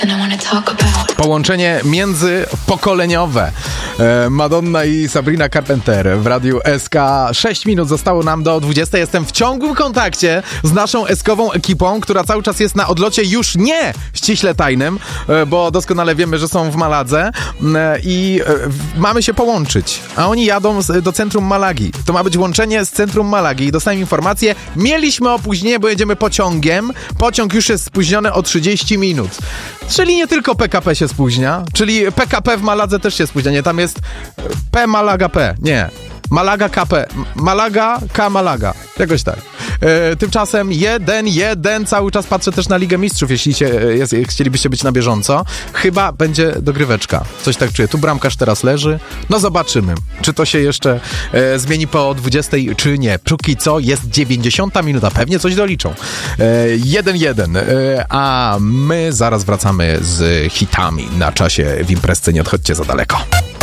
Połączenie międzypokoleniowe. Madonna i Sabrina Carpenter w Radiu SK. 6 minut zostało nam do 20. Jestem w ciągłym kontakcie z naszą SK-ową ekipą, która cały czas jest na odlocie już nie ściśle tajnym, bo doskonale wiemy, że są w Maladze i mamy się połączyć. A oni jadą do centrum Malagi. To ma być łączenie z centrum Malagi i dostałem informację, mieliśmy opóźnienie, bo jedziemy pociągiem. Pociąg już jest spóźniony o 30 minut. Czyli nie tylko PKP się spóźnia, czyli PKP w Maladze też się spóźnia. Nie, tam jest P Malaga P. Nie. Malaga KP. Malaga K Malaga. Jakoś tak. Tymczasem 1-1. Cały czas patrzę też na Ligę Mistrzów, jeśli chcielibyście być na bieżąco. Chyba będzie dogryweczka. Coś tak czuję. Tu bramkarz teraz leży. No zobaczymy, czy to się jeszcze zmieni po 20, czy nie. Póki co jest 90 minuta. Pewnie coś doliczą. 1-1. A my zaraz wracamy z hitami na czasie w imprezce. Nie odchodźcie za daleko.